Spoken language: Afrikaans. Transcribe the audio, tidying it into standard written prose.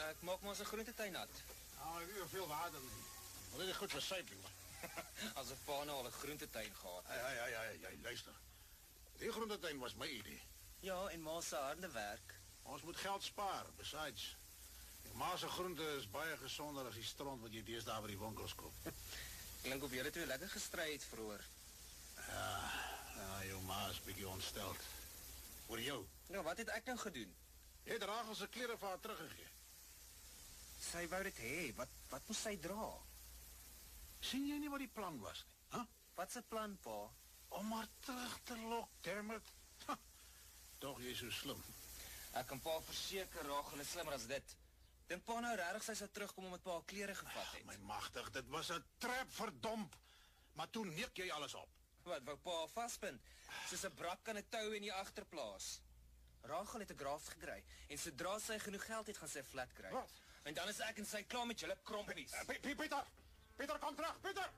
Ek maak maar ons 'n groentetuin nat. Nou, ek weet veel water nie. Wat is dit goed vir sypie, man? As 'n pa nou al 'n groentetuin gehad. Hey, luister. Die groentetuin was my idee. Ja, en ma se harde werk. Ons moet geld spaar, besides. Ma se groente is baie gesonder as die stront wat jy deesdae by die winkels koop. Klink of julle twee lekker gestry het vroeër. Ja, jou ma is bietjie ontsteld. Oor jou. Nou, wat het ek nou gedoen? Jy het Rachel se klere vir haar teruggegee. Sy wou dit hê. Wat moes sy dra? Sien jy nie wat die plan was nie? Huh? Wat se plan, pa? Om haar terug te lok, dammit. Tog jy is so slim. Ek kan pa verseker Rachel is slimmer as dit. Dink pa nou regtig sy sal terugkom omdat pa haar klere gevat het? My magtig, dit was 'n trap, verdomp. Maar toe neek jy alles op. Wat wou pa haar vaspind? Soos 'n brak aan 'n tou in die agterplaas. Rachel het 'n graaf gekry en sodra sy genoeg geld het, gaan sy 'n flat kry. Wat? En dan is ek en sy klaar met julle krompies. Peter, kom terug, Peter!